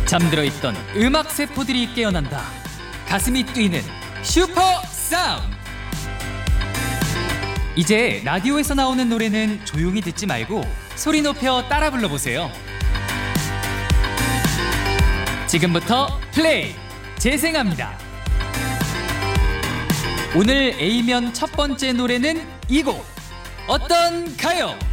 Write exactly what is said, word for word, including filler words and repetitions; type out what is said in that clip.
잠들어 있던 음악 세포들이 깨어난다. 가슴이 뛰는 슈퍼 사운드. 이제 라디오에서 나오는 노래는 조용히 듣지 말고 소리 높여 따라 불러보세요. 지금부터 플레이 재생합니다. 오늘 A면 첫 번째 노래는 이 곡 어떤 가요?